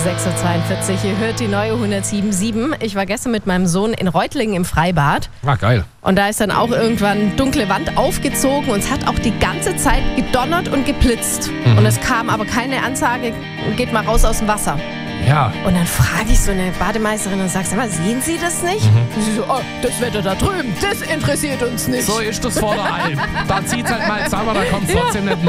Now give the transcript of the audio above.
6.42 Uhr, ihr hört die neue 107.7. Ich war gestern mit meinem Sohn in Reutlingen im Freibad. Ah, geil. Und da ist dann auch irgendwann dunkle Wand aufgezogen und es hat auch die ganze Zeit gedonnert und geblitzt. Und es kam aber keine Ansage, geht mal raus aus dem Wasser. Ja. Und dann frage ich so eine Bademeisterin und sage, sag mal, sehen Sie das nicht? Und sie so, oh, das Wetter da drüben, das interessiert uns nicht. So ist das vor der Alm. Da zieht halt mal zusammen, da kommt trotzdem nicht